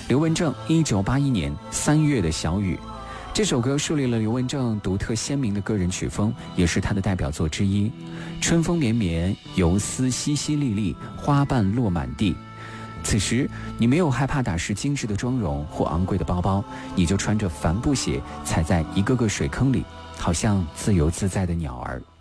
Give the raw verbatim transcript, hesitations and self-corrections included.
刘文正一九八一年三月的小雨，这首歌树立了刘文正独特鲜明的个人曲风，也是他的代表作之一。春风绵绵，游丝淅淅沥沥，花瓣落满地。此时你没有害怕打湿精致的妆容或昂贵的包包，你就穿着帆布鞋踩在一个个水坑里，好像自由自在的鸟儿。